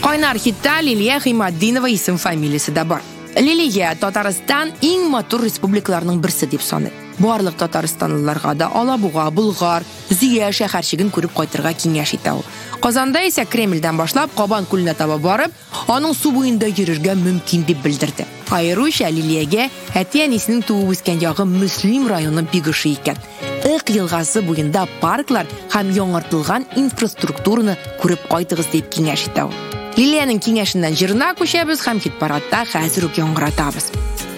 Qaynar hidda Liliya Himadinova ism familiyasida bor. Liliya Tatariston eng motor respublikalarning birisi deb sanaladi. Barliq Tataristonliklarga da Alabug'a, Bulg'ar, Ziya shaharchigin ko'rib qaytirga kengash etadi. Qozonda esa Kremldan boshlab Qoban ko'lina taba borib, uning suv bo'yida yurishga mumkin deb bildirdi. Ayrusha Liliyaga Atyanisining tug'ib o'sgan yog'i Muslim rayoni bigishi ekan. Iq yilg'asi bo'yida parklar ham yong'irtilgan infrastrukturani ko'rib qaytig'iz deb kengash etadi. Liliyaning kengashidan jirna ko'shamiz ham hit paradda hozir yong'ratamiz.